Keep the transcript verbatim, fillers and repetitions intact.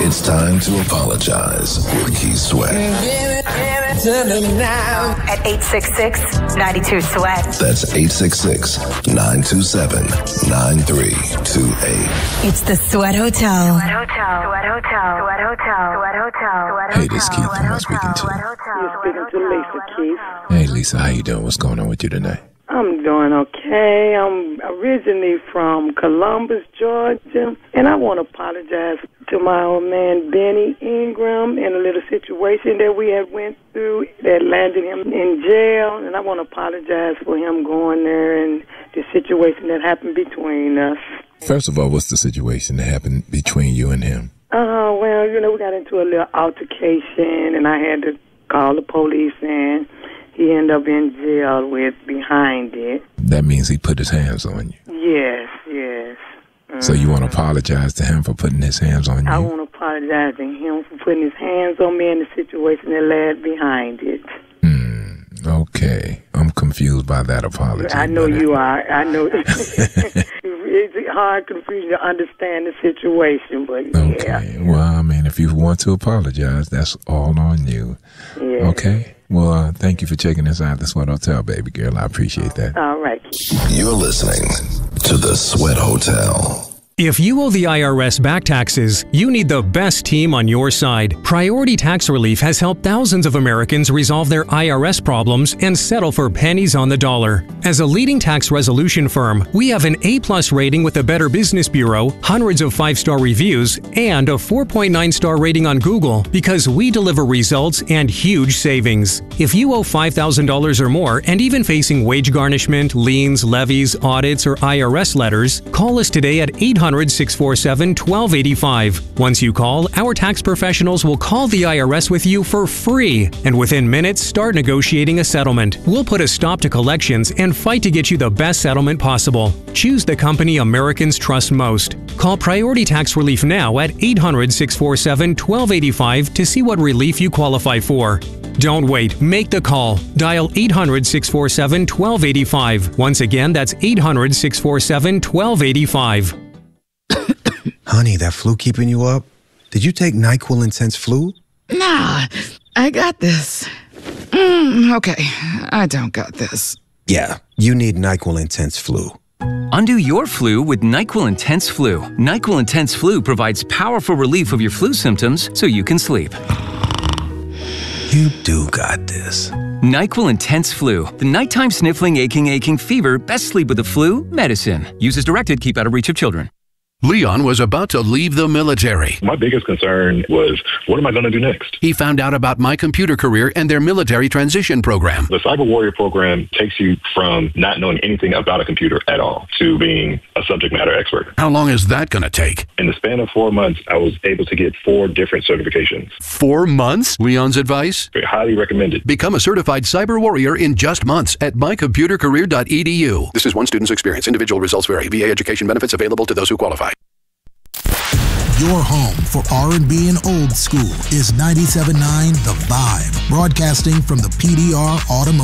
It's time to apologize with Keith Sweat. At eight six six, nine two, SWEAT. That's eight six six, nine two seven, nine three two eight. It's the Sweat Hotel. Sweat Hotel. Sweat Hotel. Sweat Hotel. Sweat Hotel. Sweat Hotel. Hey, this is Keith. Who am I speaking to? You're speaking to Lisa, Keith. Hey, Lisa. How you doing? What's going on with you tonight? I'm doing okay. I'm originally from Columbus, Georgia, and I want to apologize to my old man Benny Ingram in a little situation that we had went through that landed him in jail, and I want to apologize for him going there and the situation that happened between us. First of all, what's the situation that happened between you and him? Oh, uh, well, you know, we got into a little altercation, and I had to call the police, and he ended up in jail with behind it. That means he put his hands on you? Yes, yes. Mm-hmm. So you want to apologize to him for putting his hands on you? I want to apologize to him for putting his hands on me in the situation that led behind it. Hmm, okay. I'm confused by that apology. I know you are. I know. It's hard, confusing to understand the situation, but yeah. Okay. Well, I mean, if you want to apologize, that's all on you. Yeah. Okay. Well, uh, thank you for checking us out, the Sweat Hotel, baby girl. I appreciate that. All right. You're listening to the Sweat Hotel. If you owe the I R S back taxes, you need the best team on your side. Priority Tax Relief has helped thousands of Americans resolve their I R S problems and settle for pennies on the dollar. As a leading tax resolution firm, we have an A-plus rating with the Better Business Bureau, hundreds of five-star reviews, and a four point nine star rating on Google because we deliver results and huge savings. If you owe five thousand dollars or more and even facing wage garnishment, liens, levies, audits, or I R S letters, call us today at eight hundred, six four seven, one two eight five. Once you call, our tax professionals will call the I R S with you for free, and within minutes, start negotiating a settlement. We'll put a stop to collections and fight to get you the best settlement possible. Choose the company Americans trust most. Call Priority Tax Relief now at eight hundred, six four seven, one two eight five to see what relief you qualify for. Don't wait. Make the call. Dial eight hundred, six four seven, one two eight five. Once again, that's eight hundred, six four seven, one two eight five. Honey, that flu keeping you up? Did you take NyQuil Intense Flu? Nah, I got this. Mm, okay, I don't got this. Yeah, you need NyQuil Intense Flu. Undo your flu with NyQuil Intense Flu. NyQuil Intense Flu provides powerful relief of your flu symptoms so you can sleep. You do got this. NyQuil Intense Flu. The nighttime sniffling, aching, aching fever. Best sleep with the flu medicine. Use as directed. Keep out of reach of children. Leon was about to leave the military. My biggest concern was, what am I going to do next? He found out about My Computer Career and their military transition program. The Cyber Warrior program takes you from not knowing anything about a computer at all to being a subject matter expert. How long is that going to take? In the span of four months, I was able to get four different certifications. Four months? Leon's advice? Highly recommended. Become a certified cyber warrior in just months at my computer career dot e d u. This is one student's experience. Individual results vary. V A education benefits available to those who qualify. Your home for R and B and old school is ninety-seven point nine The Vibe, broadcasting from the P D R Automotive